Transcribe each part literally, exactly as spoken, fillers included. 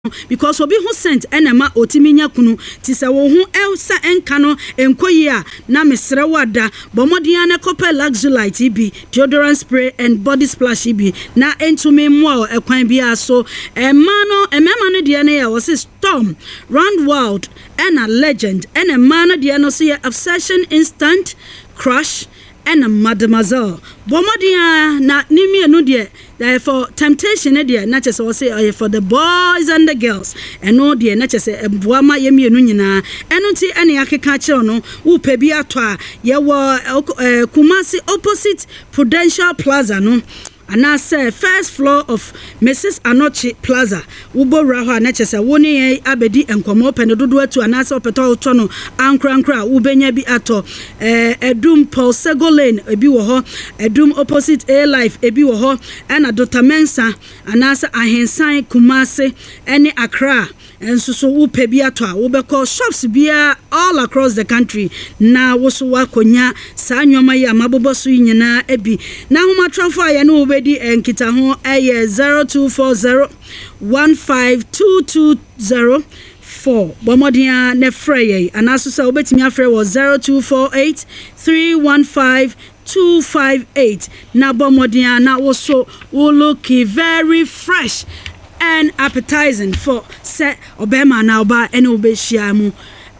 because obi who sent enema otiminya kunu ti se wo hu elsa enka no enkoyi a na mesre wada bomodian na copper luxury bi deodorant spray and body splash bi na entumi mo ekwan bia so emma no emema no de na ya was storm round world and a legend and a man de no so obsession instant crush and a mademoiselle bomodian na nimi enu de for temptation de na chese wo say for the boys and the girls and no de na chese boama yemi enu nyina enu ti ene akeka kire no wo pa bi ato a ye wo Kumasi opposite Prudential Plaza no and I say first floor of Missus Anochi Plaza. Ubo raho na chese woni abedi enkomo pene dodo atu anase opeto to no ankra ankra ubenya bi ato eh Edum Paul Sego Lane ebi wo ho Edum opposite A Life ebi wo ho na Doctor Mensa anase Ahensan Kumasi ene Accra enso so wo pa bi ato a wo be call shops bia all across the country na wo so wakonya sa nwoma yi amabobo so nyina ebi na homa transfer ya no di enkita ho eye zero two four zero one five two two zero four bomodia ne frey anaso say obetimi afre was zero two four eight three one five two five eight na bomodia na wo so wo look very fresh and appetizing for say obema na oba ene obehia mu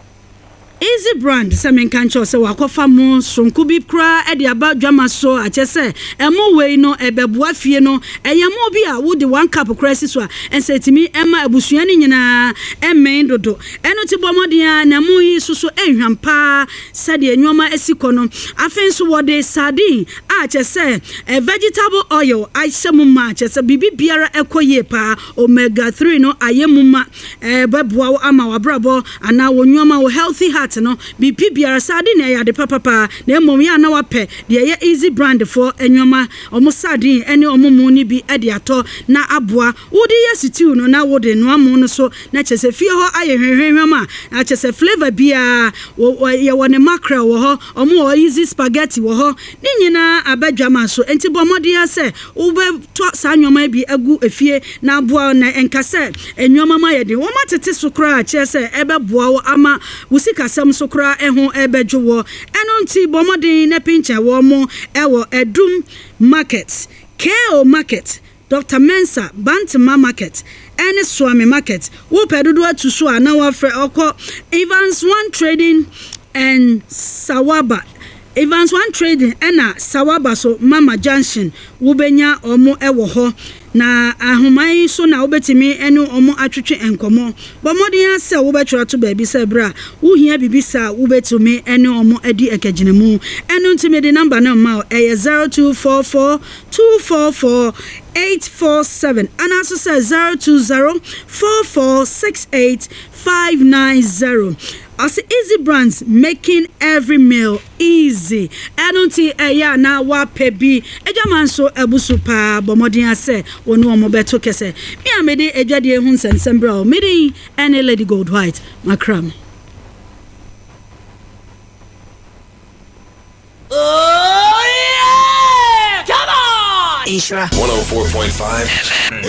Easy brand semen kancho se wakofa mu sonku bi kra e de aba dwama so ache se emo wei no ebeboa fie no eyamo bi a wo de one cup krasi so a ensetimi ema abusua ni nyina emen dodo eno ti bomodia na mu yi suso ehwampa se de enwoma esiko no afen so wo de sardine ache se e vegetable oil aishemu ma ache se bibi biara ekoye pa omega three no ayemu ma e beboa ama wabrabo ana wonwoma wo healthy heart no bi biara sardine ya de papa pa na emom ya na wape de ye easy brand for enwoma omo sardine ene omomu ni bi e de ato na aboa wodi ye stew no na wodi no amu no so na chese fie ho aye hwehwehwema na chese flavor bia ye wone mackerel wo ho omo o easy spaghetti wo ho ni nyina abadwama so enti bomode ya se wo be to sa nwoma bi agu efie na aboa na enkase enwoma ma ye de wo matete so kra chese ebe boa wo ama wusika so kra eho ebedwo eno nti bomodin na pinche wo mo ewo Edum Market K O Market Doctor Mensa Bantama Market ene Swami Market wo pedodo atu so ana wa fre oko Evans One Trading and Sawaba Evans One Trading ena Sawaba so Mama Junction wo benya omo ewo ho na ahumai so na obetimi enu omo atwetwe enkomo bomodin ase wo betwra to baabi se bra wo hia bibisa wo betumi enu omo adi ekaginamu enu ntimi de number na ma e zero two four four two four four eight four seven and also say zero two zero four four six eight five nine zero. As Easy Brands, making every meal easy. I don't see a ya na wa pebi. Ejaman so ebusu pa bomodin ase wonu omo beto kese. Me amede ejade ehun sensembra mede ene Lady Gold White makram. Oh yeah! Come on! Ishra one oh four point five